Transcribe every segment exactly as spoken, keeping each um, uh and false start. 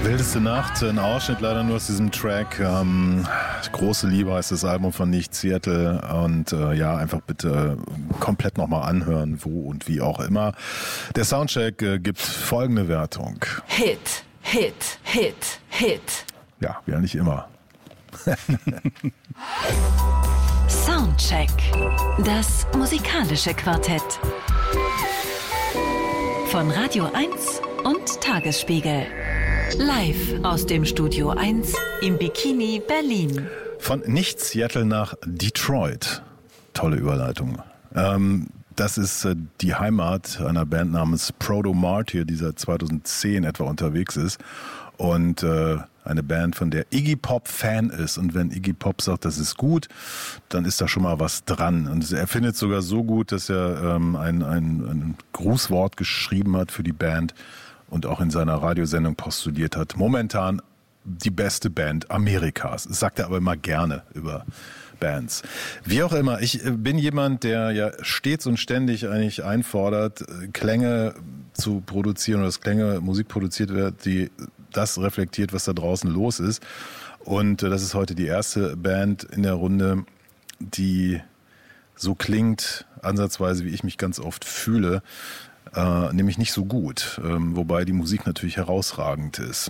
Wildeste Nacht, ein Ausschnitt leider nur aus diesem Track. Ähm, Große Liebe heißt das Album von Nicht Seattle. Und äh, ja, einfach bitte komplett nochmal anhören, wo und wie auch immer. Der Soundcheck äh, gibt folgende Wertung. Hit, Hit, Hit, Hit. Ja, wie eigentlich immer. Soundcheck. Das musikalische Quartett. Von Radio eins und Tagesspiegel. Live aus dem Studio eins im Bikini Berlin. Von Nicht-Seattle nach Detroit. Tolle Überleitung. Ähm, das ist äh, die Heimat einer Band namens Proto Martyr, die seit zweitausendzehn etwa unterwegs ist. Und äh, eine Band, von der Iggy Pop Fan ist. Und wenn Iggy Pop sagt, das ist gut, dann ist da schon mal was dran. Und er findet sogar so gut, dass er ähm, ein, ein, ein Grußwort geschrieben hat für die Band und auch in seiner Radiosendung postuliert hat. Momentan die beste Band Amerikas. Das sagt er aber immer gerne über Bands. Wie auch immer, ich bin jemand, der ja stets und ständig eigentlich einfordert, Klänge zu produzieren oder dass Klänge, Musik produziert wird, die das reflektiert, was da draußen los ist. Und das ist heute die erste Band in der Runde, die so klingt, ansatzweise, wie ich mich ganz oft fühle, äh, nämlich nicht so gut, ähm, wobei die Musik natürlich herausragend ist.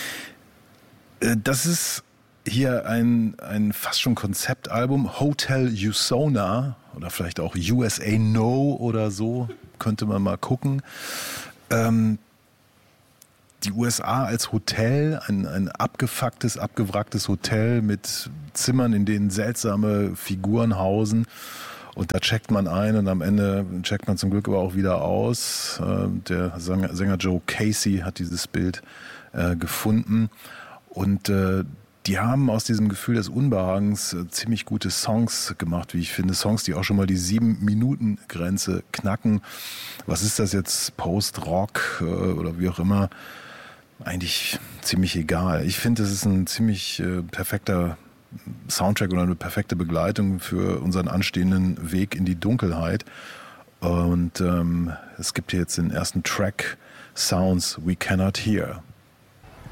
Äh, das ist hier ein, ein fast schon Konzeptalbum, Hotel Usona oder vielleicht auch U S A No oder so, könnte man mal gucken. Ähm, Die U S A als Hotel, ein, ein abgefucktes, abgewracktes Hotel mit Zimmern, in denen seltsame Figuren hausen. Und da checkt man ein und am Ende checkt man zum Glück aber auch wieder aus. Der Sänger, Sänger Joe Casey hat dieses Bild äh, gefunden. Und äh, die haben aus diesem Gefühl des Unbehagens äh, ziemlich gute Songs gemacht, wie ich finde. Songs, die auch schon mal die Sieben-Minuten-Grenze knacken. Was ist das jetzt? Post-Rock äh, oder wie auch immer? Eigentlich ziemlich egal. Ich finde, es ist ein ziemlich äh, perfekter Soundtrack oder eine perfekte Begleitung für unseren anstehenden Weg in die Dunkelheit. Und ähm, es gibt hier jetzt den ersten Track, Sounds We Cannot Hear.